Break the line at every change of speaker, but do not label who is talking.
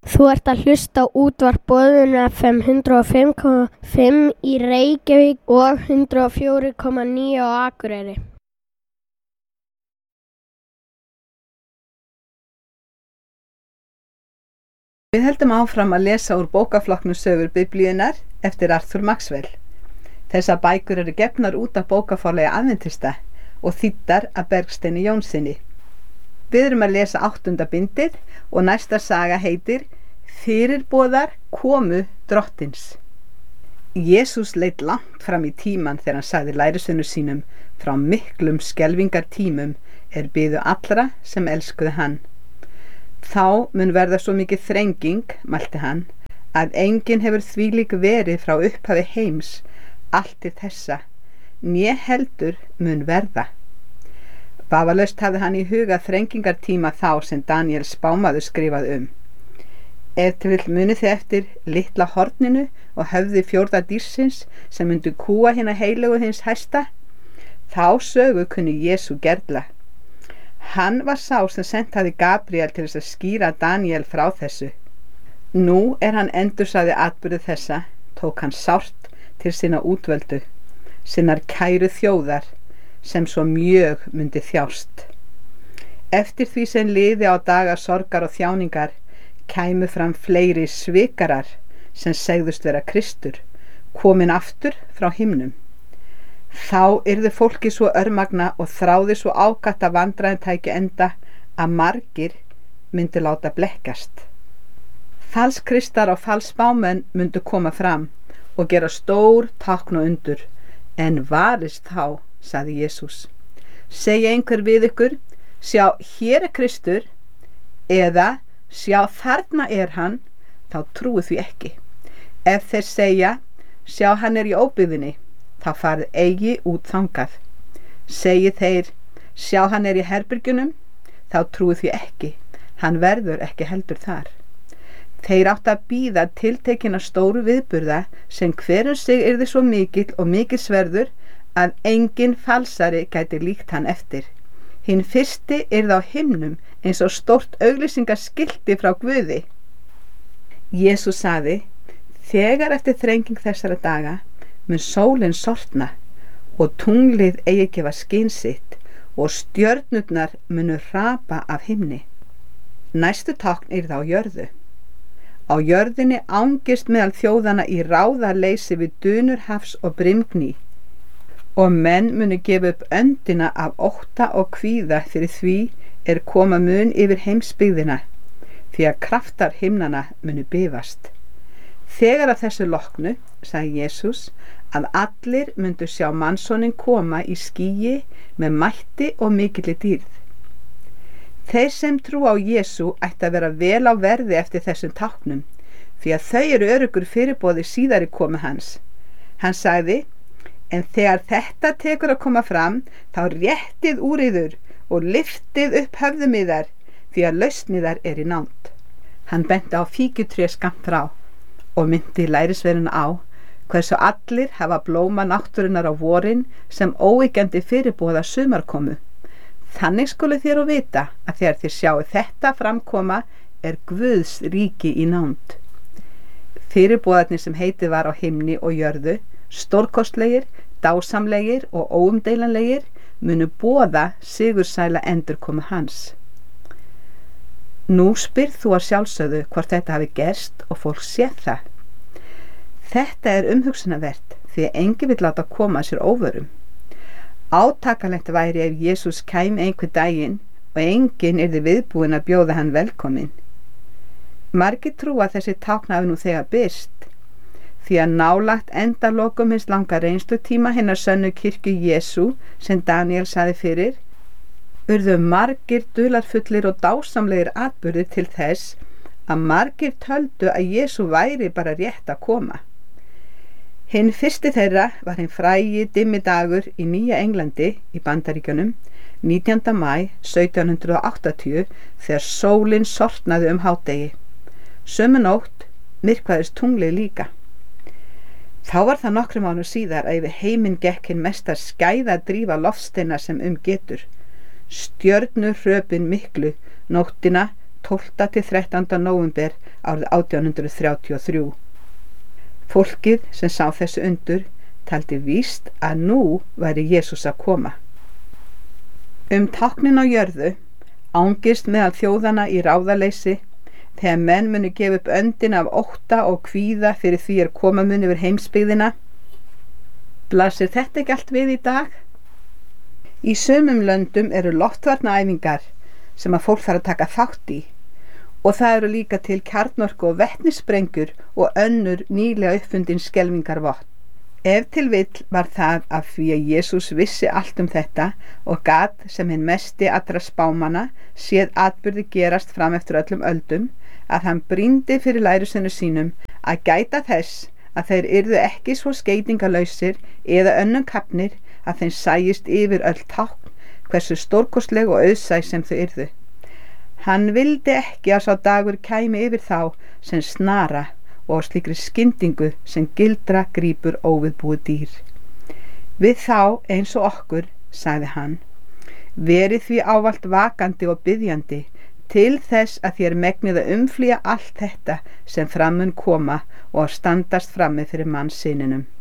Þú ert að hlusta á útvarp Boðun FM 105,5 í Reykjavík og 104,9 á Akureyri.
Við heldum áfram að lesa úr bókaflokknum Sögur Biblíunnar eftir Arthur Maxwell. Þessar bækur eru gefnar út af bókaforlagi Aðventista og þýddar af Bergsteini Jónssyni. Við erum að lesa 8. bindið og næsta saga heitir Fyrirboðar komu drottins. Jesús leit langt fram í tímann þegar hann sagði lærisveinum sínum frá miklum skelfingartímum biðu allra sem elskuðu hann. Þá mun verða svo mikið þrenging, mælti hann, að enginn hefur þvílík verið frá upphafi heims allt til þessa, né heldur mun verða. Vafalaust hafði hann í huga þrengingartíma þá sem Daniel spámaður skrifað Ef til vill munið þið eftir litla horninu og höfði 4. dýrsins sem myndu kúa hina heilögu hins hæsta, þá sögu kunni Jesú gerla. Hann var sá sem sent hafði Gabriel til þess að skýra Daniel frá þessu. Nú hann endursagði atburði þessa, tók hann sárt til sinna útvöldu, sinnar kæru þjóðar, sem svo mjög myndi þjást. Eftir því sem liði á daga sorgar og þjáningar, kæmu fram fleiri svikarar sem segðust vera Kristur, komin aftur frá himnum. Þá yrði fólki svo örmagna og þráði svo ákatt að vandræðin tæki enda að margir myndi láta blekkast. Falskristar og falsspámenn myndu koma fram og gera stór tákn og undur, en varist þá, sagði Jesús. Segja einhver við ykkur, sjá hér Kristur, eða sjá þarna hann, þá trúið því ekki. Ef þeir segja, sjá hann í óbyggðinni, þá farið eigi út þangað. Segi þeir, sjá hann í herbergjunum, þá trúið því ekki, hann verður ekki heldur þar. Þeir áttu að bíða tiltekinna stóru viðburða sem hver sig yrði svo mikill og mikilsverður að engin falsari gæti líkt hann eftir. Hinn fyrsti yrði á himnum eins og stórt auglýsingaskilti frá Guði. Jesús sagði, þegar eftir þrenging þessara daga mun sólin sortna og tunglið eigi gefa skyn sitt og stjörnurnar munu hrapa af himni. Næstu tákn yrði á jörðu. Á jörðinni ángist meðal þjóðana í ráðaleysi við dunur hafs og brimgný, og menn munu gefa upp öndina af ótta og kvíða fyrir því koma mun yfir heimsbyggðina, því að kraftar himnana munu bifast. Þegar að þessu loknu, sagði Jesús, að allir myndu sjá mannssonin koma í skýi með mætti og mikilli dýrð. Þeir sem trú á Jesú ætti að vera vel á verði eftir þessum táknum, því að þau öruggur fyrirboði síðari komu hans. Hann sagði, en þegar þetta tekur að koma fram, þá réttið úr yður og lyftið upp höfðum yðar, því að lausn yðar í nánd. Hann benti á fíkjutré skammt frá og myndi lærisveinana á hversu allir hafa blóma náttúrunnar á vorin sem óyggjandi fyrirboða sumarkomu. Þannig skulu þér og vita að þegar þér sjáu þetta framkoma Guðs ríki í nánd. Fyrirboðarnir sem heitið var á himni og jörðu, stórkostlegir, dásamlegir og óumdeilanlegir, munu boða sigursæla endurkomu hans. Nú spyrð þú að sjálfsögðu hvort þetta hafi gerst og fólk séð það. Þetta umhugsunarvert því að enginn vill láta koma sér óvörum. Átakanlegt væri ef Jesús kæmi einhver daginn og enginn yrði viðbúinn að bjóða hann velkominn. Margir trúa að þessi tákn hafi nú þegar birst, því að nálagt endalokum hins langa reynslutíma hinnar sönnu kirkju Jesú sem Daniel sagði fyrir, urðu margir dularfullir og dásamlegir atburðir til þess að margir töldu að Jesú væri bara rétt að koma. Hinn fyrsti þeirra var hinn frægi dimmi dagur í Nýja Englandi í Bandaríkjunum 19. maí 1780 þegar sólin sortnaði hádegi. Sömu nótt myrkvaðist tunglið líka. Þá var það nokkrum mánuðum síðar að yfir heiminn gekk hinn mesta skæðadrífa loftsteina sem getur. Stjörnuhröpin miklu nóttina 12. til 13. nóvember árið 1833. Fólkið sem sá þessu undur taldi víst að nú væri Jesús að koma. Táknin á jörðu ángist meðal þjóðana í ráðaleysi þegar menn munu gefa upp öndin af ótta og kvíða fyrir því koma mun yfir heimsbyggðina. Blasir þetta ekki allt við í dag? Í sumum löndum eru loftvarnaæfingar sem að fólk þarf að taka þátt í og það eru líka til kjarnorku og vetnissprengjur og önnur nýlega uppfundin skelfingarvopn. Ef til vill var það af því að Jesús vissi allt þetta og gat sem hinn mesti allra spámanna séð atburði gerast fram eftir öllum öldum að hann brýndi fyrir lærisveinum sínum að gæta þess að þeir yrðu ekki svo skeytingarlausir eða önnum kafnir að þeim sæjist yfir öll tákn hversu stórkostleg og auðsæ sem þau yrðu. Hann vildi ekki að sá dagur kæmi yfir þá sem snara og á slíkri skyndingu sem gildra grípur óviðbúið dýr. Við þá eins og okkur, sagði hann, verið því ávallt vakandi og biðjandi til þess að þér megnið að umflýja allt þetta sem fram mun koma og að standast frammi fyrir mannssyninum.